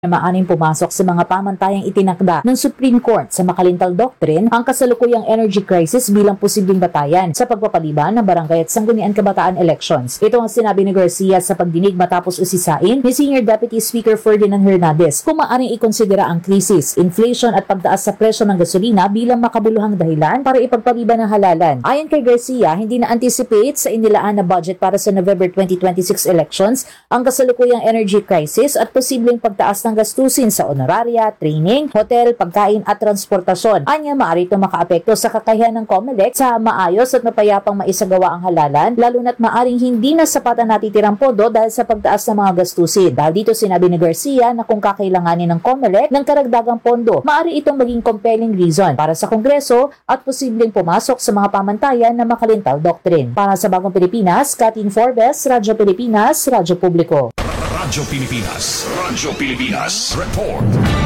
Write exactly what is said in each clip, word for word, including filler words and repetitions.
na maaaring pumasok sa mga pamantayang itinakda ng Supreme Court sa Makalintal Doctrine ang kasalukuyang energy crisis bilang posibleng batayan sa pagpapaliban ng barangay at sangguniang kabataan elections. Ito ang sinabi ni Garcia sa pagdinig matapos usisain ni Senior Deputy Speaker Ferdinand Hernandez kung maaaring ikonsidera ang krisis, inflation at pagtaas sa presyo ng gasolina bilang makabuluhang dahilan para ipagpaliban ng halalan. Ayon kay Garcia, hindi na-anticipate sa inilaan na budget para sa November twenty twenty-six elections ang kasalukuyang energy crisis at posibleng pagtaas ng gastusin sa honoraria, training, hotel, pagkain at transportasyon. Anya, maaari itong makaapekto sa kakayahan ng COMELEC sa maayos at mapayapang maisagawa ang halalan, lalo na't maaring hindi na sapat ang natitirang pondo dahil sa pagtaas ng mga gastusin. Dahil dito sinabi ni Garcia na kung kakailanganin ng COMELEC ng karagdagang pondo, maaari itong maging compelling reason para sa Kongreso at posibleng pumasok sa mga pamantayan na Makalintal Doctrine. Para sa Bagong Pilipinas, Kathleen Forbes, Radyo Pilipinas, Radyo Publiko. Radyo Pilipinas, Radyo Pilipinas, Report.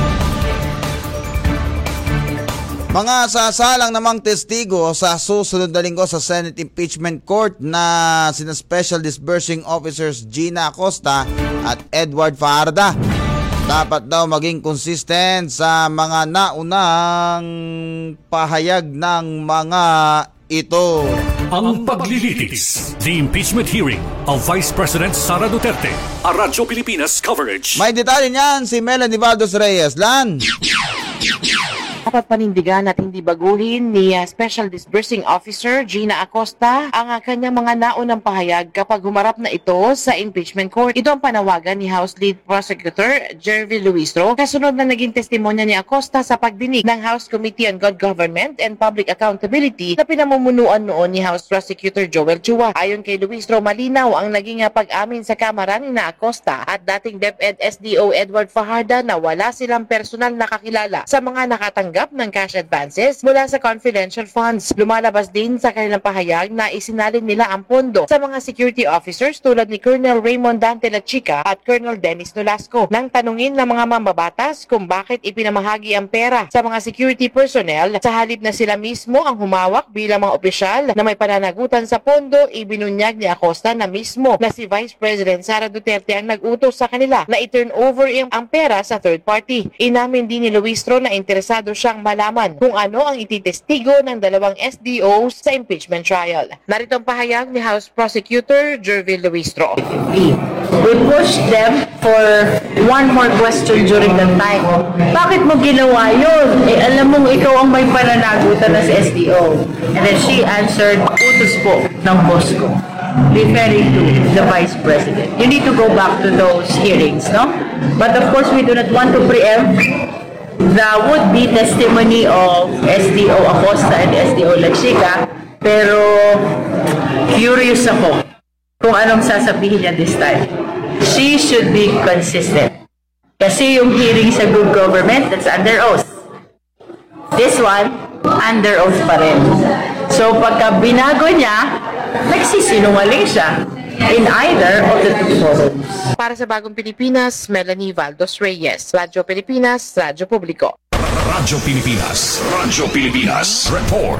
Mga sasalang namang testigo sa susunod na linggo sa Senate Impeachment Court na sina Special Disbursing Officers Gina Acosta at Edward Fajarda. Dapat daw maging consistent sa mga naunang pahayag ng mga ito. Ang paglilitis, the impeachment hearing of Vice President Sara Duterte. A Radyo Pilipinas coverage. May detalye niyan si Melanie Valdos Reyes. Lan! Dapat panindigan at hindi baguhin ni uh, Special Disbursing Officer Gina Acosta ang uh, kanyang mga naunang pahayag kapag humarap na ito sa impeachment court. Ito ang panawagan ni House Lead Prosecutor Jervy Luistro kasunod na naging testimonya ni Acosta sa pagdinig ng House Committee on Good Government and Public Accountability na pinamumunuan noon ni House Prosecutor Joel Chua. Ayon kay Luistro, malinaw ang naging uh, pag-amin sa Kamara ni na Acosta at dating DepEd S D O Edward Fajarda na wala silang personal na kakilala sa mga nakatanggap ng cash advances mula sa confidential funds. Lumalabas din sa kanilang pahayag na isinalin nila ang pondo sa mga security officers tulad ni Colonel Raymond Dante Lachica at Colonel Dennis Nolasco. Nang tanungin ng mga mambabatas kung bakit ipinamahagi ang pera sa mga security personnel sa halip na sila mismo ang humawak bilang mga opisyal na may pananagutan sa pondo, ibinunyag ni Acosta na mismo na si Vice President Sara Duterte ang nag-utos sa kanila na i-turn over ang pera sa third party. Inamin din ni Luistro na interesado siyang malaman kung ano ang ititestigo ng dalawang S D Os sa impeachment trial. Narito ang pahayag ni House Prosecutor Jervy Luistro. We pushed them for one more question during that time. Bakit mo ginawa yun? Eh, alam mong ikaw ang may pananagutan na sa S D O. And then she answered, utos po ng boss ko, referring to the Vice President. You need to go back to those hearings, no? But of course, we do not want to preempt the would-be testimony of S D O Acosta and S D O Lachica, pero curious ako kung anong sasabihin niya this time. She should be consistent. Kasi yung hearing sa good government, that's under oath. This one, under oath pa rin. So pagka binago niya, nagsisinungaling siya in either of the two forums. Para sa Bagong Pilipinas, Melanie Valdos Reyes. Radyo Pilipinas, Radyo Publiko. Radyo Pilipinas, Radyo Pilipinas, Report.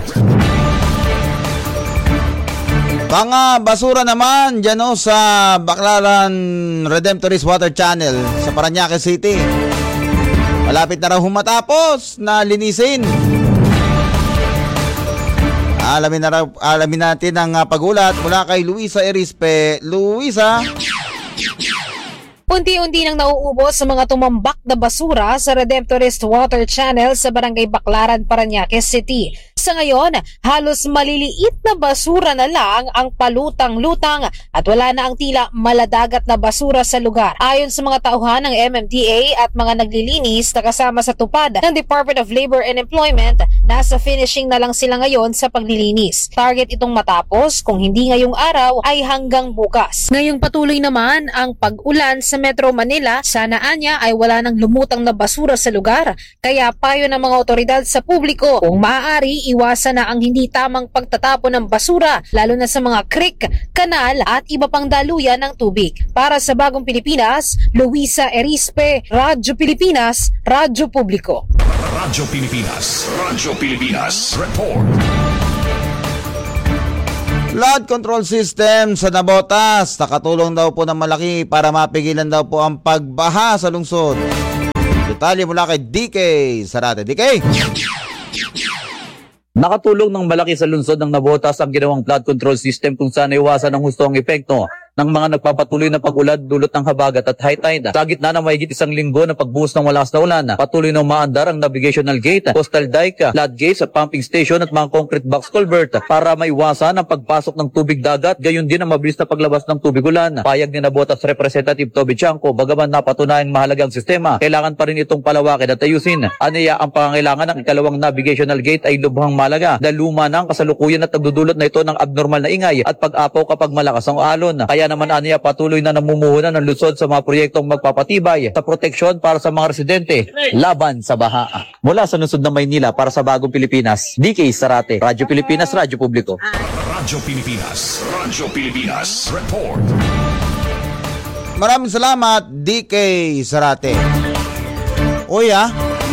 Mga basura naman dyan o sa Baclaran Redemptorist Water Channel sa Parañaque City. Malapit na raw humatapos na linisin. Alamin, na raw, alamin natin ang uh, pagulat mula kay Luisa Erispe. Luisa? Unti-unti nang nauubos sa mga tumambak na basura sa Redemptorist Water Channel sa Barangay Baclaran, Parañaque City. Sa ngayon, halos maliliit na basura na lang ang palutang-lutang at wala na ang tila maladagat na basura sa lugar. Ayon sa mga tauhan ng M M D A at mga naglilinis na kasama sa tupad ng Department of Labor and Employment, nasa finishing na lang sila ngayon sa paglilinis. Target itong matapos kung hindi ngayong araw ay hanggang bukas. Ngayong patuloy naman ang pag-ulan sa Metro Manila, sana anya ay wala nang lumutang na basura sa lugar. Kaya payo ng mga otoridad sa publiko kung maaari iwasan na ang hindi tamang pagtatapon ng basura, lalo na sa mga creek, kanal at iba pang daluyan ng tubig. Para sa Bagong Pilipinas, Luisa Erispe, Radyo Pilipinas, Radyo Publiko. Radyo Pilipinas, Radyo Pilipinas, Report. Flood control system sa Navotas nakatulong daw po ng malaki para mapigilan daw po ang pagbaha sa lungsod. Detalye mula kay D K Zarate. D K! Nakatulong ng malaki sa lungsod ng Navotas ang ginawang flood control system kung saan iwasan ng hustong epekto ng mga nagpapatuloy na pag-ulad dulot ng habagat at high tide. Sa gitna ng mahigit isang linggo na pagbuhos ng malakas na ulan, patuloy na umaandar ang navigational gate, coastal dike, flood gates, pumping station at mga concrete box culvert para maiwasan ang pagpasok ng tubig dagat, gayon din ang mabilis na paglabas ng tubig ulan. Payag ni Navotas Representative Toby Chanco, bagaman napatunayang mahalagang sistema, kailangan pa rin itong palawakin at ayusin. Aniya ang pangangailangan ng ikalawang navigational gate ay lubhang malaga dahil luma na ang kasalukuyan at nagdudulot na ito ng abnormal na ingay at pag-apaw kapag malakas ang alon. Kaya naman aniya patuloy na namumuhunan ng lungsod sa mga proyektong magpapatibay sa proteksyon para sa mga residente laban sa baha. Mula sa lungsod ng Maynila para sa Bagong Pilipinas, D K Zarate, Radyo Pilipinas, Radyo Publiko. Radyo Pilipinas, Radyo Pilipinas, report. Maraming salamat, D K Zarate. Uy ah,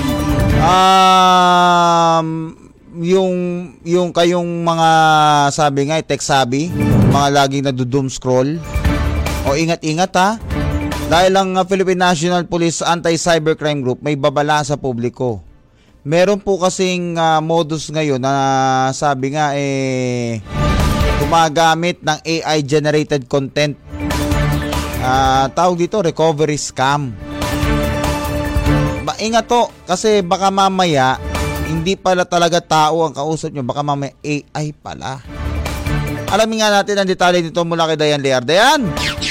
um, yung, yung kayong mga sabi nga, tech sabi, mga laging nado-doom scroll, o ingat-ingat ha, dahil ang uh, Philippine National Police Anti-Cybercrime Group may babala sa publiko. Meron po kasing uh, modus ngayon na sabi nga eh gumagamit ng A I-generated content. Uh, tawag dito, recovery scam. Ba, ingat to, kasi baka mamaya hindi pala talaga tao ang kausap nyo, baka mamaya A I pala. Alamin nga natin ang detalye nito mula kay Dayan Lear. Dayan!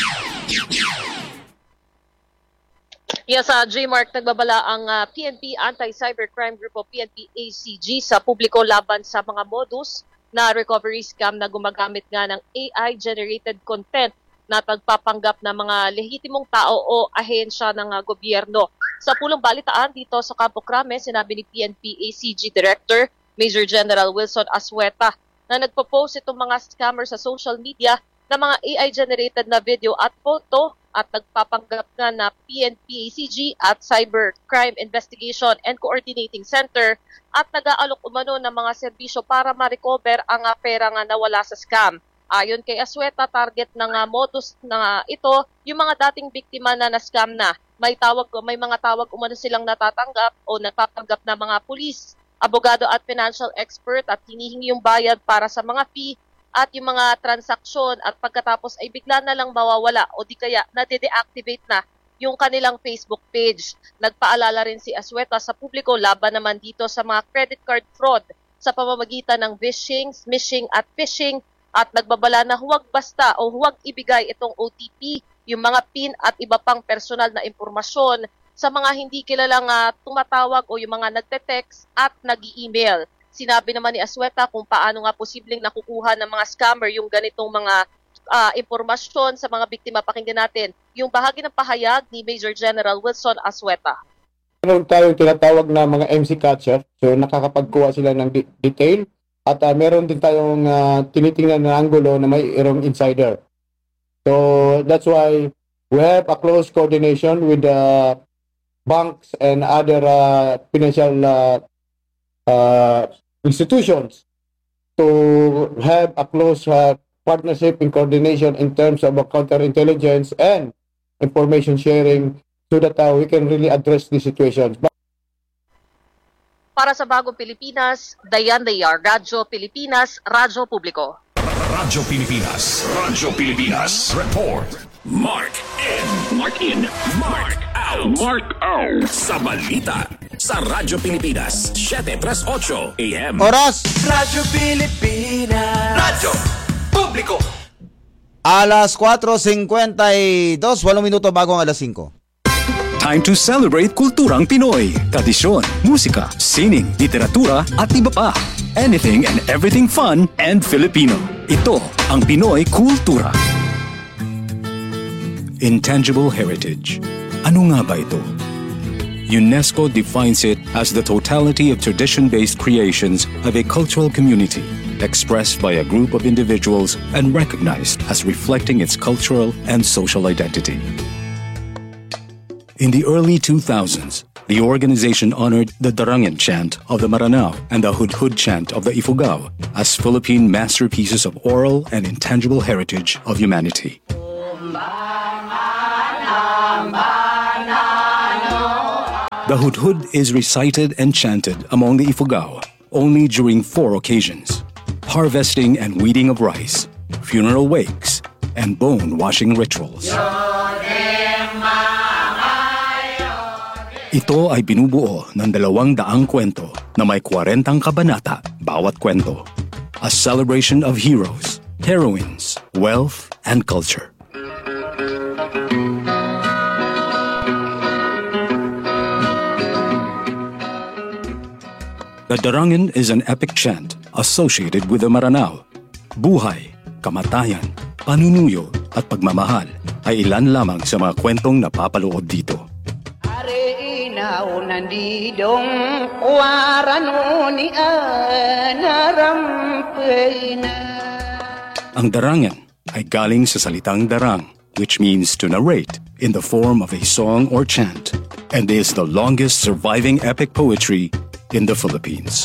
Yes, uh, J-Mark, nagbabala ang uh, P N P Anti-Cybercrime Group o P N P A C G sa publiko laban sa mga modus na recovery scam na gumagamit nga ng A I-generated content na pagpapanggap ng mga lehitimong tao o ahensya ng uh, gobyerno. Sa pulong balitaan dito sa Campo Crame, sinabi ni P N P A C G Director Major General Wilson Asueta na nagpo-post itong mga scammer sa social media na mga A I-generated na video at photo at nagpapanggap nga na P N P A C G at Cybercrime Investigation and Coordinating Center at nag-aalok umano ng mga serbisyo para ma-recover ang uh, pera nga nawala sa scam. Ayon kay Asueta, target ng uh, modus na uh, ito yung mga dating biktima na na-scam na. May tawag may mga tawag umano silang natatanggap o nagpapanggap na mga pulis, abogado at financial expert at hinihingi yung bayad para sa mga fee at yung mga transaksyon at pagkatapos ay bigla na lang mawawala o di kaya na-deactivate na yung kanilang Facebook page. Nagpaalala rin si Asueta sa publiko laban naman dito sa mga credit card fraud sa pamamagitan ng phishing, smishing at phishing at nagbabala na huwag basta o huwag ibigay itong O T P, yung mga PIN at iba pang personal na impormasyon sa mga hindi kilalang uh, tumatawag o yung mga nagte-text at nag-i-email. Sinabi naman ni Asueta kung paano nga posibleng nakukuha ng mga scammer yung ganitong mga uh, impormasyon sa mga biktima. Pakinggan natin yung bahagi ng pahayag ni Major General Wilson Asueta. Meron tayong tinatawag na mga M C catcher. So nakakapagkuha sila ng de- detail. At uh, meron din tayong uh, tinitingnan na angulo na may irong insider. So that's why we have a close coordination with the banks and other uh, financial uh, uh, institutions to have a close uh, partnership and coordination in terms of uh, counterintelligence and information sharing so that uh, we can really address these situations. Para sa Bagong Pilipinas, Dayan Lear, Radyo Pilipinas, Radyo Publiko. Radyo Pilipinas, Radyo Pilipinas, report. Mark in, Mark in, Mark out, Mark out. Sa balita sa Radyo Pilipinas, seven thirty-eight A M. Oras! Radyo Pilipinas, Radyo Publiko. Alas four fifty-two, walong minuto bago ang alas five. Time to celebrate kulturang Pinoy. Tradisyon, musika, sining, literatura at iba pa. Anything and everything fun and Filipino. Ito ang Pinoy Kultura. Intangible heritage. Ano nga ba ito? UNESCO defines it as the totality of tradition-based creations of a cultural community, expressed by a group of individuals and recognized as reflecting its cultural and social identity. In the early two thousands, the organization honored the Darangan chant of the Maranao and the Hudhud chant of the Ifugao as Philippine masterpieces of oral and intangible heritage of humanity. The hudhud is recited and chanted among the Ifugao only during four occasions: harvesting and weeding of rice, funeral wakes, and bone-washing rituals. Ito ay binubuo ng dalawang daang kwento na may kwarentang kabanata bawat kwento. A celebration of heroes, heroines, wealth, and culture. The Darangan is an epic chant associated with the Maranao. Buhay, kamatayan, panunuyo at pagmamahal ay ilan lamang sa mga kwentong napapaloob dito. Ang Darangan ay galing sa salitang darang, which means to narrate in the form of a song or chant, and is the longest surviving epic poetry in the Philippines.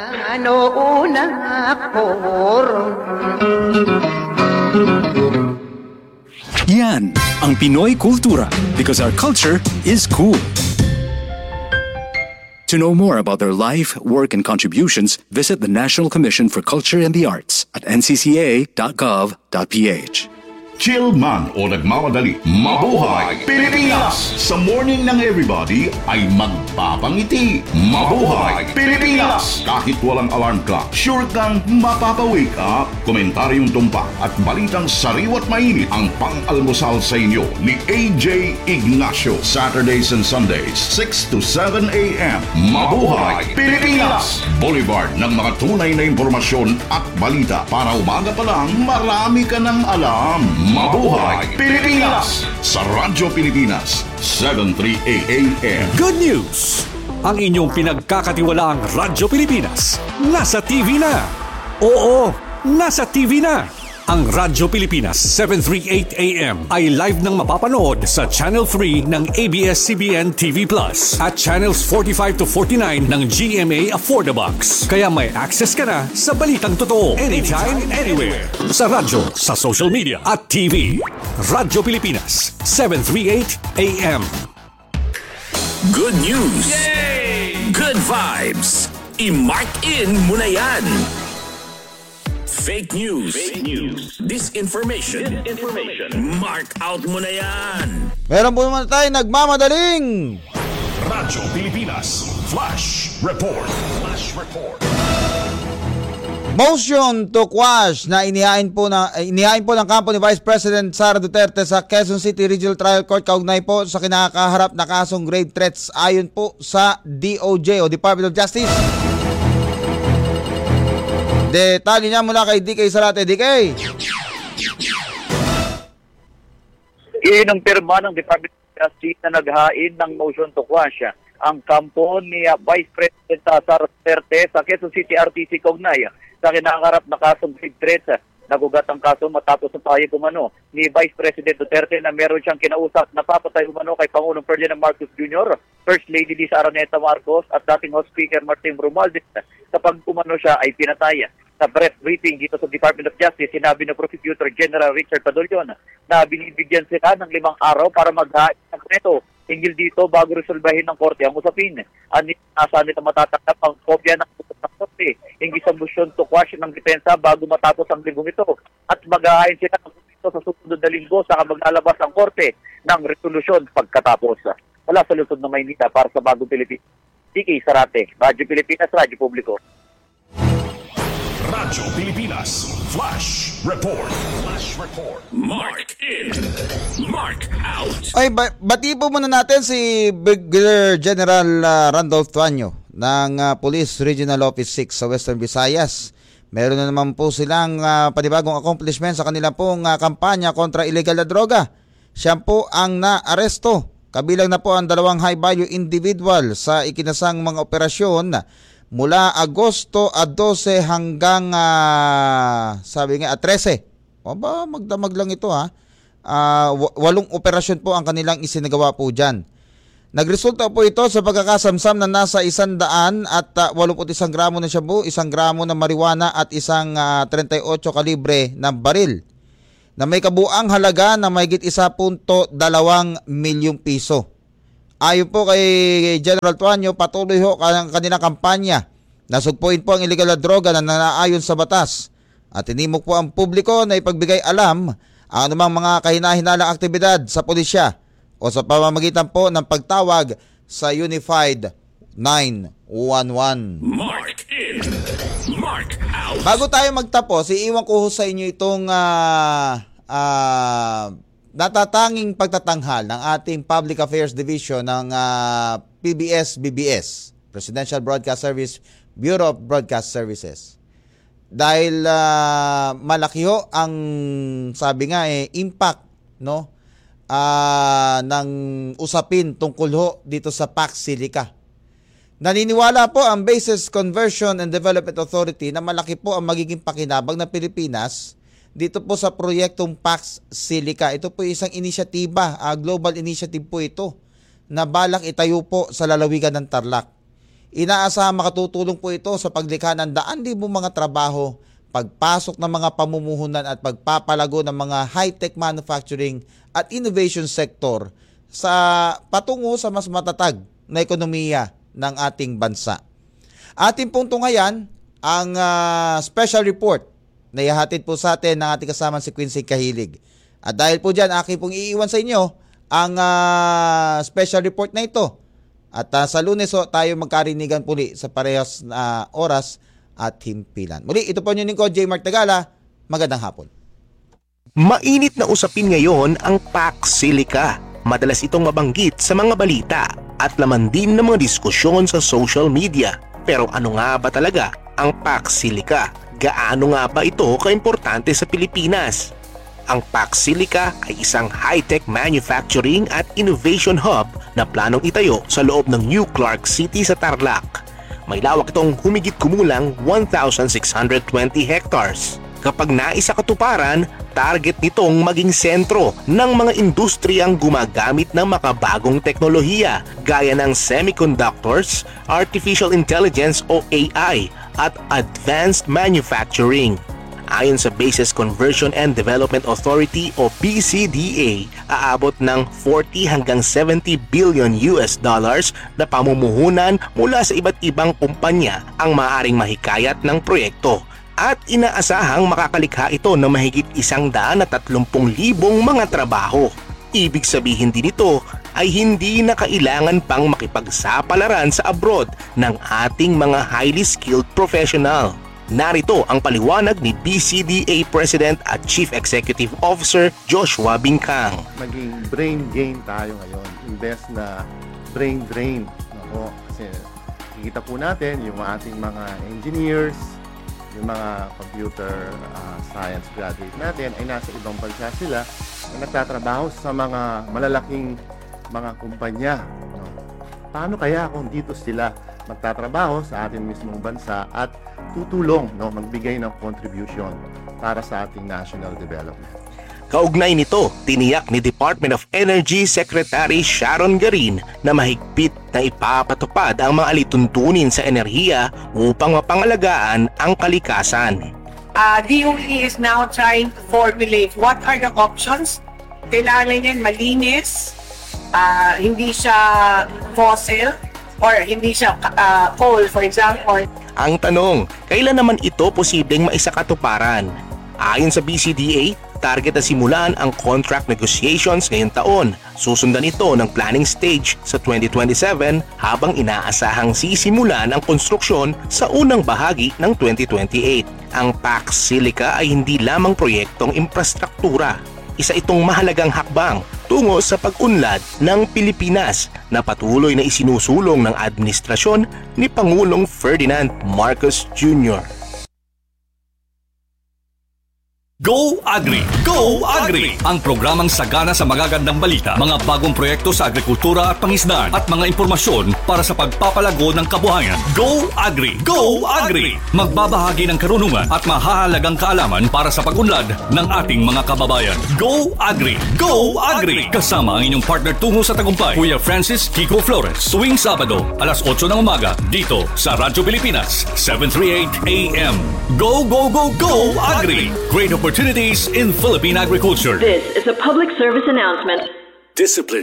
Yan ang Pinoy kultura, because our culture is cool. To know more about their life, work, and contributions, visit the National Commission for Culture and the Arts at n c c a dot gov dot p h. Chill man o nagmamadali, mabuhay Pilipinas! Sa morning ng everybody ay magpapangiti. Mabuhay Pilipinas! Kahit walang alarm clock, sure kang mapapawake up. Komentaryong tumpak at balitang sariwat mainit ang pang-almusal sa inyo ni A J Ignacio. Saturdays and Sundays, six to seven a m Mabuhay Pilipinas! Boulevard ng mga tunay na impormasyon at balita para umaga pa lang marami ka ng alam. Mabuhay Pilipinas! Sa Radyo Pilipinas, seven three a m Good news! Ang inyong pinagkakatiwalaang Radyo Pilipinas nasa T V na. Oo, nasa T V na. Ang Radyo Pilipinas seven thirty-eight a m ay live nang mapapanood sa Channel three ng A B S C B N T V Plus at Channels forty-five to forty-nine ng G M A Affordabox. Kaya may access ka na sa balitang totoo anytime, anywhere. Sa radyo, sa social media at T V. Radyo Pilipinas seven thirty-eight a m. Good news! Yay! Good vibes! I-mark in mo na yan! Fake news. Fake news. Disinformation. Disinformation. Mark out mo na yan. Meron po naman tayo nagmamadaling Radyo Pilipinas Flash Report. Flash Report. Motion to quash na inihain po na inihain po ng kampo ni Vice President Sara Duterte sa Quezon City Regional Trial Court kaugnay po sa kinakaharap na kasong grave threats ayon po sa D O J o Department of Justice. Detalye niya mula kay D K Sarate. D K. Inumpirma ng Department of Justice na naghain ng motion to quash ang kampo ni uh, Vice President Sara Duterte sa Quezon City R T C kaugnay sa kinakaharap na kasong grave threats. Nagugat ang kaso matapos ng pahayag umano ni Vice President Duterte na meron siyang kinausap na papatay umano kay Pangulong Ferdinand Marcos Junior, First Lady Lisa Araneta Marcos at dating House Speaker Martin Romualdez kapag umano siya ay pinatay. Sa press briefing dito sa Department of Justice, sinabi ng Prosecutor General Richard Padulyon na binibigyan sila ng limang araw para maghain ng kreto hinggil dito bago resolbahin ng korte ang usapin. Anit asahan nito matatanggap ang kopya ng utos ng korte hinggil sa motion to quash ng depensa bago matapos ang linggong ito. At maghahain sila ng ito sa susunod na linggo saka maglalabas ang korte ng resolusyon pagkatapos. Wala sa lungsod ng Maynila para sa Bagong Pilipinas. D K Sarate, Radyo Pilipinas, Radyo Publiko. Radyo Pilipinas Flash Report. Flash Report. Mark in. Mark out. Ay, ba- bati po muna natin si Brigadier General uh, Randolph Tuanyo ng uh, Police Regional Office six sa Western Visayas. Meron na naman po silang uh, panibagong accomplishment sa kanilang pong uh, kampanya kontra illegal na droga. Siya po ang na-aresto. Kabilang na po ang dalawang high-value individual sa ikinasang mga operasyon mula Agosto twelve hanggang uh, sabi nga thirteen. O ba, magdamag lang ito ha. Uh, walong operasyon po ang kanilang isinagawa po dyan. Nagresulta po ito sa pagkakasamsam na nasa isang daan at uh, walumput isang gramo ng shabu, isang gramo ng marijuana at isang uh, thirty-eight kalibre na baril na may kabuang halaga na mahigit one point two milyong piso. Ayon po kay General Tuanyo, patuloy ho ang kanilang kampanya. Nasugpuin po ang illegal na droga na nanaayon sa batas. At inimok po ang publiko na ipagbigay alam ang anumang mga kahinahinalang aktibidad sa pulisya o sa pamamagitan po ng pagtawag sa Unified nine one one. Mark in, Mark out. Bago tayo magtapos, iiwan ko sa inyo itong uh, uh, natatanging pagtatanghal ng ating Public Affairs Division ng uh, P B S B B S, Presidential Broadcast Service, Bureau of Broadcast Services. Dahil uh, malaki ho ang, sabi nga eh, impact, no, uh, ng usapin tungkol ho dito sa Pax Silica. Naniniwala po ang Bases Conversion and Development Authority na malaki po ang magiging pakinabang ng Pilipinas dito po sa proyektong Pax Silica. Ito po isang inisyatiba, uh, global initiative po ito na balak itayo po sa lalawigan ng Tarlac. Inaasahang makatutulong po ito sa paglikha ng daan-libong mga trabaho, pagpasok ng mga pamumuhunan at pagpapalago ng mga high-tech manufacturing at innovation sector sa patungo sa mas matatag na ekonomiya ng ating bansa. Ating pong tunghayan ang uh, special report na ihahatid po sa atin ng ating kasama si Quincy Kahilig. At dahil po dyan, aking pong iiwan sa inyo ang uh, special report na ito. At uh, sa Lunes ho, tayo magkarinigan puli sa parehas na uh, oras at himpilan. Muli, ito po nyo ko, J. Mark Tagala. Magandang hapon. Mainit na usapin ngayon ang Pax Silica. Madalas itong mabanggit sa mga balita at laman din ng mga diskusyon sa social media. Pero ano nga ba talaga ang Pax Silica? Gaano nga ba ito kaimportante sa Pilipinas? Ang Pax Silica ay isang high-tech manufacturing at innovation hub na planong itayo sa loob ng New Clark City sa Tarlac. May lawak itong humigit kumulang one thousand six hundred twenty hectares. Kapag naisa katuparan, target nitong maging sentro ng mga industriyang gumagamit ng makabagong teknolohiya gaya ng semiconductors, artificial intelligence o A I at advanced manufacturing. Ayon sa Bases Conversion and Development Authority o B C D A, aabot ng forty hanggang seventy billion U S dollars na pamumuhunan mula sa iba't ibang kumpanya ang maaaring mahikayat ng proyekto. At inaasahang makakalikha ito ng mahigit isang daan at tatlumpung libong mga trabaho. Ibig sabihin din ito ay hindi na kailangan pang makipagsapalaran sa abroad ng ating mga highly skilled professional. Narito ang paliwanag ni B C D A President at Chief Executive Officer Joshua Bingkang. Maging brain gain tayo ngayon, imbes na brain drain. Ako, kasi kikita po natin yung ating mga engineers, yung mga computer uh, science graduate natin ay nasa ibang bansa sila na nagtatrabaho sa mga malalaking mga kumpanya. No? Paano kaya kung dito sila magtatrabaho sa ating mismong bansa at tutulong, no, magbigay ng contribution para sa ating national development? Kaugnay nito, tiniyak ni Department of Energy Secretary Sharon Garin na mahigpit na ipapatupad ang mga alituntunin sa enerhiya upang mapangalagaan ang kalikasan. Uh, D O E is now trying to formulate what are the options. Kailangan yan malinis, uh, hindi siya fossil, or hindi siya uh, coal, for example. Ang tanong, kailan naman ito posibleng maisakatuparan? Ayon sa B C D A, target na simulan ang contract negotiations ngayong taon. Susundan ito ng planning stage sa twenty twenty-seven habang inaasahang sisimulan ang konstruksyon sa unang bahagi ng twenty twenty-eight. Ang Pax Silica ay hindi lamang proyektong infrastruktura. Isa itong mahalagang hakbang tungo sa pag-unlad ng Pilipinas na patuloy na isinusulong ng administrasyon ni Pangulong Ferdinand Marcos Junior Go Agri! Go Agri! Ang programang sagana sa magagandang balita, mga bagong proyekto sa agrikultura at pangisdaan at mga impormasyon para sa pagpapalago ng kabuhayan. Go Agri! Go Agri! Magbabahagi ng karunungan at mahahalagang kaalaman para sa pag-unlad ng ating mga kababayan. Go Agri! Go Agri! Kasama ang inyong partner tungo sa tagumpay, Kuya Francis Kiko Flores. Tuwing Sabado, alas otso ng umaga, dito sa Radyo Pilipinas, seven thirty-eight A M. Go, go, go, go Agri! Great opportunities in Philippine agriculture. This is a public service announcement. Discipline,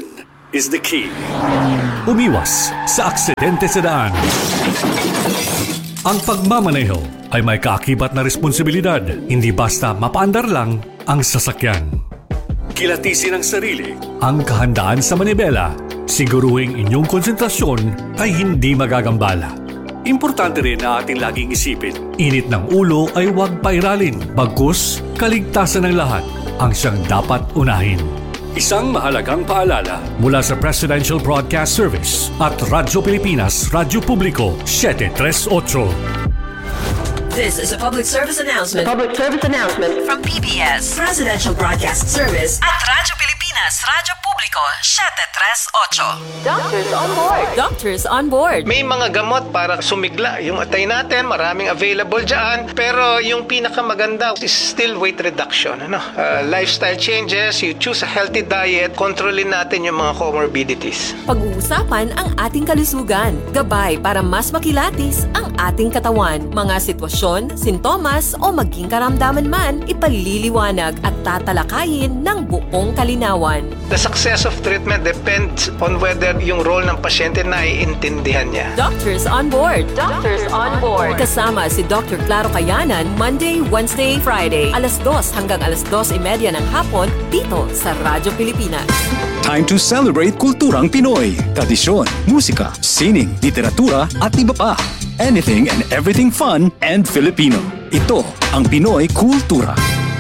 is the key. Umiwas sa aksidente sa daan. Ang pagmamaneho ay may kaakibat na responsibilidad, hindi basta mapaandar lang ang sasakyan. Kilatisin ang sarili, ang kahandaan sa manibela, siguruhing inyong konsentrasyon ay hindi magagambala. Importante rin na ating laging isipin, init ng ulo ay huwag pairalin, bagkus kaligtasan ng lahat ang siyang dapat unahin. Isang mahalagang paalala mula sa Presidential Broadcast Service at Radyo Pilipinas, Radyo Publiko, seven three eight. This is a public service announcement. A public service announcement from P B S, Presidential Broadcast Service at Radyo Pilipinas, Radyo Publiko, seven three eight. Doctors on board. Doctors on board. May mga gamot para sumigla yung atay natin, maraming available dyan, pero yung pinakamaganda is still weight reduction. Ano? Uh, lifestyle changes, you choose a healthy diet, kontrolin natin yung mga comorbidities. Pag-uusapan ang ating kalusugan, gabay para mas makilatis ang ating katawan, mga sitwasyon, sintomas o maging karamdaman man, ipaliliwanag at tatalakayin ng buong kalinawan. The success of treatment depends on whether yung role ng pasyente na iintindihan niya. Doctors on board. Doctors on board. Kasama si Doctor Claro Cayanan, Monday, Wednesday, Friday, alas dos hanggang alas dos imedya ng hapon, dito sa Radyo Pilipinas. Time to celebrate kulturang Pinoy, tradisyon, musika, sining, literatura at iba pa. Anything and everything fun and Filipino. Ito ang Pinoy Kultura.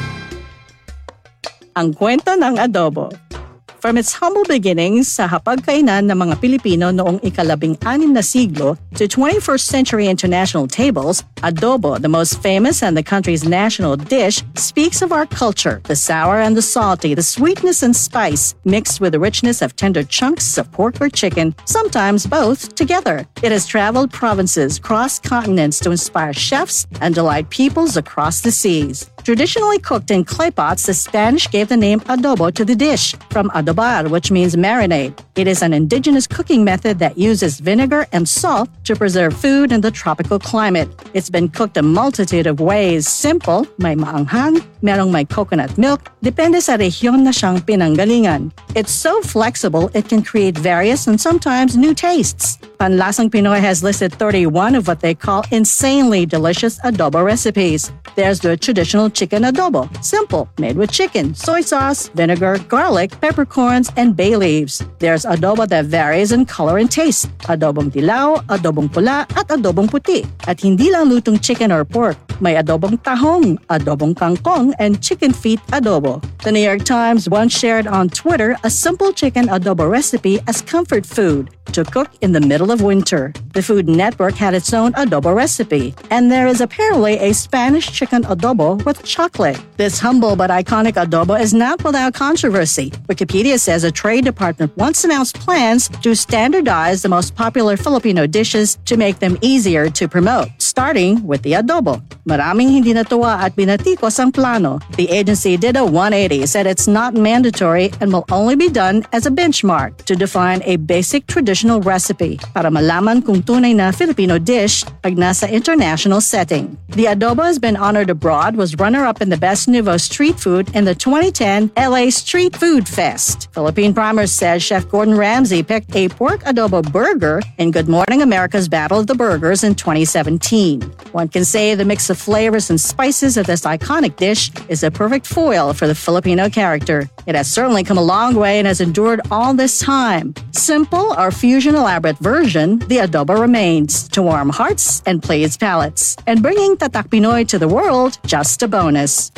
Ang kwento ng adobo. From its humble beginnings sa hapagkainan ng mga Pilipino noong ikalabing-anim na siglo to twenty-first century international tables, adobo, the most famous and the country's national dish, speaks of our culture, the sour and the salty, the sweetness and spice, mixed with the richness of tender chunks of pork or chicken, sometimes both together. It has traveled provinces, crossed continents to inspire chefs and delight peoples across the seas. Traditionally cooked in clay pots, the Spanish gave the name adobo to the dish, from adobar, which means marinade. It is an indigenous cooking method that uses vinegar and salt to preserve food in the tropical climate. It's been cooked a multitude of ways. Simple, may maanghang, merong may coconut milk, depende sa rehiyon na siyang pinanggalingan. It's so flexible, it can create various and sometimes new tastes. Panlasang Pinoy has listed thirty-one of what they call insanely delicious adobo recipes. There's the traditional chicken adobo, simple, made with chicken, soy sauce, vinegar, garlic, peppercorns, and bay leaves. There's adobo that varies in color and taste, adobong dilaw, adobong pula, at adobong puti. At hindi lang lutong chicken or pork, may adobong tahong, adobong kangkong, and chicken feet adobo. The New York Times once shared on Twitter a simple chicken adobo recipe as comfort food to cook in the middle of winter. The Food Network had its own adobo recipe, and there is apparently a Spanish chicken adobo with chocolate. This humble but iconic adobo is not without controversy. Wikipedia says a trade department once announced plans to standardize the most popular Filipino dishes to make them easier to promote, starting with the adobo. Maraming hindi natuwa at binatikos ang plano. The agency did a one eighty, said it's not mandatory and will only be done as a benchmark to define a basic traditional recipe para malaman kung tunay na Filipino dish pag nasa international setting. The adobo has been honored abroad, was runner-up in the Best Nouveau Street Food in the twenty ten L A Street Food Fest. Philippine Primer says Chef Gordon Ramsay picked a pork adobo burger in Good Morning America's Battle of the Burgers in twenty seventeen. One can say the mix of flavors and spices of this iconic dish is a perfect foil for the Filipino character. It has certainly come a long way and has endured all this time. Simple or fusion elaborate version, the adobo remains to warm hearts and please palates. And bringing Tatak Pinoy to the world, just a bonus.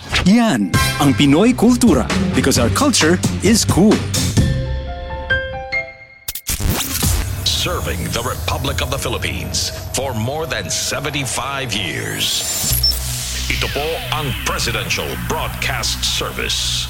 Yan ang Pinoy Kultura, because our culture is cool. Serving the Republic of the Philippines for more than seventy-five years. Ito po ang Presidential Broadcast Service.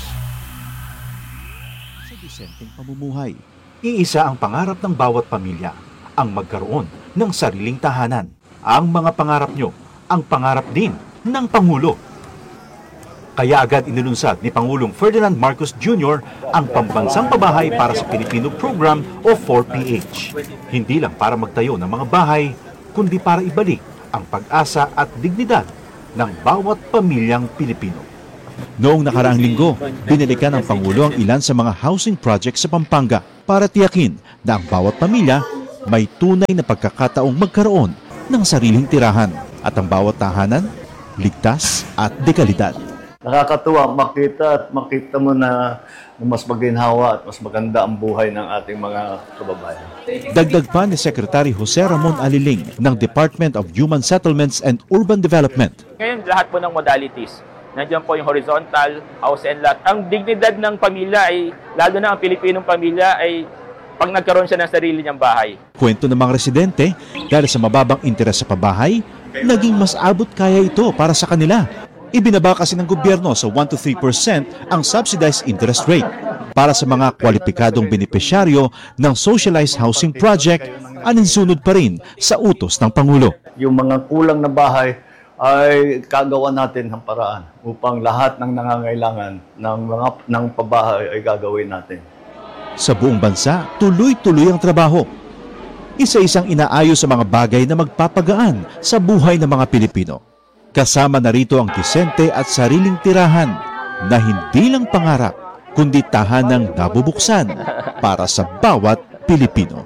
Sa disenteng pamumuhay, iisa ang pangarap ng bawat pamilya, ang magkaroon ng sariling tahanan. Ang mga pangarap nyo, ang pangarap din ng Pangulo. Kaya agad inilunsad ni Pangulong Ferdinand Marcos Junior ang Pambansang Pabahay para sa Pilipino Program o four P H. Hindi lang para magtayo ng mga bahay, kundi para ibalik ang pag-asa at dignidad ng bawat pamilyang Pilipino. Noong nakaraang linggo, binilikan ng Pangulo ang ilan sa mga housing projects sa Pampanga para tiyakin na ang bawat pamilya may tunay na pagkakataong magkaroon ng sariling tirahan at ang bawat tahanan ligtas at dekalidad. Nakakatuwa makita at makita mo na mas maginhawa at mas maganda ang buhay ng ating mga kababayan. Dagdag pa ni Secretary Jose Ramon Aliling ng Department of Human Settlements and Urban Development. Ngayon lahat po ng modalities, nandiyan po yung horizontal, house and lot. Ang dignidad ng pamilya ay, lalo na ang Pilipinong pamilya ay pag nagkaroon siya ng sarili niyang bahay. Kwento ng mga residente, dahil sa mababang interes sa pabahay, naging mas abot kaya ito para sa kanila. Ibinaba kasi ng gobyerno sa one to three percent ang subsidized interest rate para sa mga kwalipikadong benepisyaryo ng socialized housing project, aninsunod pa rin sa utos ng Pangulo. Yung mga kulang na bahay ay kagawa natin ng paraan upang lahat ng nangangailangan ng mga ng pabahay ay gagawin natin. Sa buong bansa, tuloy-tuloy ang trabaho. Isa-isang inaayos sa mga bagay na magpapagaan sa buhay ng mga Pilipino. Kasama na rito ang disente at sariling tirahan na hindi lang pangarap, kundi tahanang nabubuksan para sa bawat Pilipino.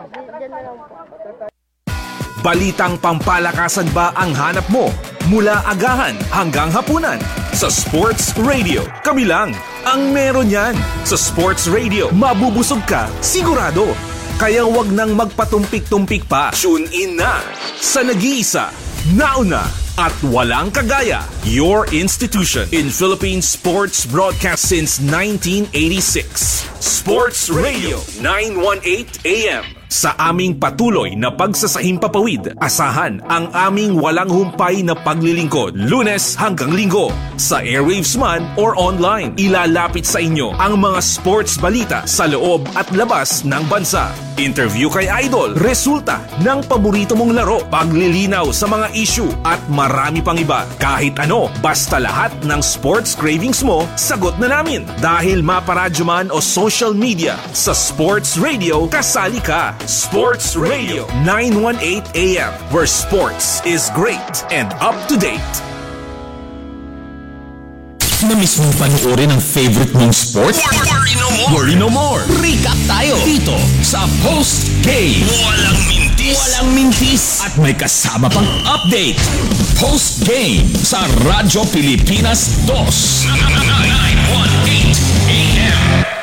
Balitang pampalakasan ba ang hanap mo? Mula agahan hanggang hapunan sa Sports Radio. Kami lang ang meron yan. Sa Sports Radio, mabubusog ka sigurado. Kaya wag nang magpatumpik-tumpik pa. Tune in na sa nag-iisa, nauna at walang kagaya, your institution in Philippine sports broadcast since nineteen eighty-six. Sports Radio nine eighteen A M. Sa aming patuloy na pagsasahimpapawid, asahan ang aming walang humpay na paglilingkod Lunes hanggang Linggo sa airwaves man or online. Ilalapit sa inyo ang mga sports balita sa loob at labas ng bansa. Interview kay Idol, resulta ng paborito mong laro, paglilinaw sa mga issue at marami pang iba. Kahit ano, basta lahat ng sports cravings mo, sagot na namin. Dahil maparadyo man o social media, sa Sports Radio, kasali ka. Sports Radio nine eighteen A M, where sports is great and up to date. Na-miss mong panoorin ang favorite mong sport? Worry no more! Worry no more! Recap tayo dito sa Post Game. Walang mintis! Walang mintis! At may kasama pang update. Post Game sa Radyo Pilipinas two. nine eighteen A M.